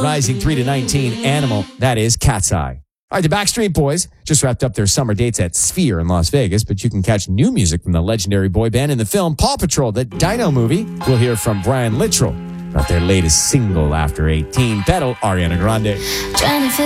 Rising 3 to 19, Animal, that is Cat's Eye. All right, the Backstreet Boys just wrapped up their summer dates at Sphere in Las Vegas, but you can catch new music from the legendary boy band in the film Paw Patrol, the Dino movie. We'll hear from Brian Littrell about their latest single after 18, Pedal, Ariana Grande.